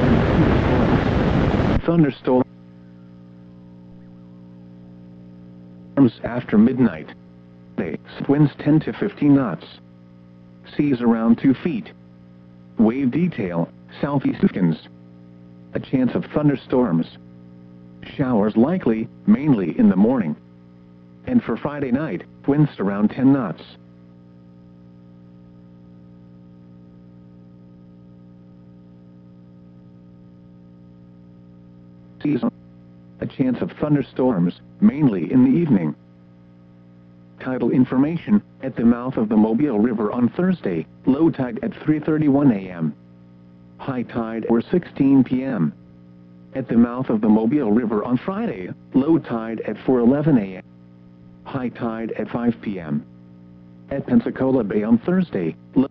Thunderstorms after midnight. Winds 10 to 15 knots. Seas around 2 feet. Wave detail, southeast winds. A chance of thunderstorms. Showers likely, mainly in the morning. And for Friday night, winds around 10 knots. A chance of thunderstorms, mainly in the evening. Tidal information, at the mouth of the Mobile River on Thursday, low tide at 3:31 a.m. High tide or 16 p.m. At the mouth of the Mobile River on Friday, low tide at 4:11 a.m. High tide at 5 p.m. At Pensacola Bay on Thursday, low